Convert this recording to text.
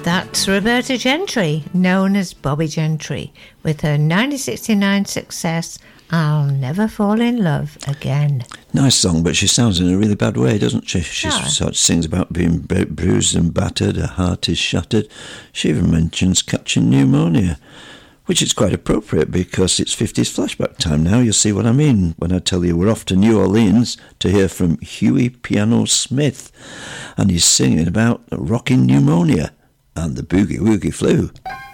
That's Roberta Gentry, known as Bobbie Gentry, with her 1969 success, I'll Never Fall in Love Again. Nice song, but she sounds in a really bad way, doesn't she? She sort of sings about being bruised and battered, her heart is shattered. She even mentions catching pneumonia, which is quite appropriate because it's 50s flashback time now. You'll see what I mean when I tell you we're off to New Orleans to hear from Huey Piano Smith, and he's singing about rocking pneumonia and the boogie woogie flu.